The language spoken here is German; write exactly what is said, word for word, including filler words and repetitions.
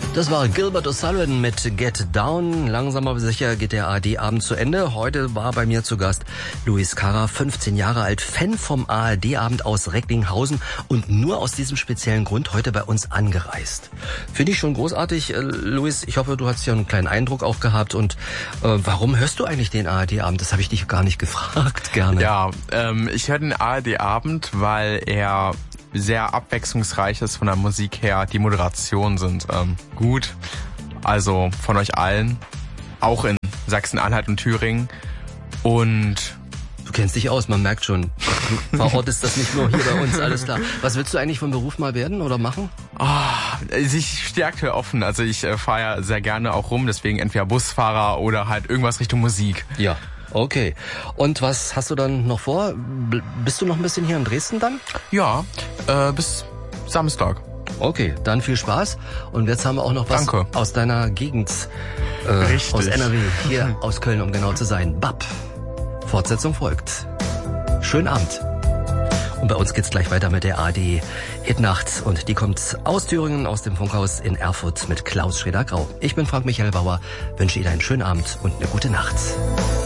Das war Gilbert O'Sullivan mit Get Down. Langsam aber sicher geht der A R D-Abend zu Ende. Heute war bei mir zu Gast Luis Carra, fünfzehn Jahre alt, Fan vom A R D-Abend aus Recklinghausen und nur aus diesem speziellen Grund heute bei uns angereist. Finde ich schon großartig. Äh, Luis, ich hoffe, du hast ja einen kleinen Eindruck auch gehabt. Und äh, warum hörst du eigentlich den A R D-Abend? Das habe ich dich gar nicht gefragt, gerne. Ja, ähm, ich höre den A R D-Abend, weil er sehr abwechslungsreich ist von der Musik her. Die Moderationen sind ähm, gut, also von euch allen, auch in Sachsen-Anhalt und Thüringen. Und du kennst dich aus, man merkt schon. Du verortest das nicht nur hier bei uns, alles klar. Was willst du eigentlich vom Beruf mal werden oder machen? Oh, ich stehe aktuell offen, also ich äh, fahre ja sehr gerne auch rum, deswegen entweder Busfahrer oder halt irgendwas Richtung Musik. Ja. Okay. Und was hast du dann noch vor? B- bist du noch ein bisschen hier in Dresden dann? Ja, äh, bis Samstag. Okay, dann viel Spaß. Und jetzt haben wir auch noch was Danke. aus deiner Gegend, äh, Richtig. aus N R W, hier aus Köln, um genau zu sein. Bab. Fortsetzung folgt. Schönen Abend. Und bei uns geht's gleich weiter mit der A R D Hitnacht. Und die kommt aus Thüringen, aus dem Funkhaus in Erfurt mit Klaus Schreder-Grau. Ich bin Frank Michael Bauer, wünsche Ihnen einen schönen Abend und eine gute Nacht.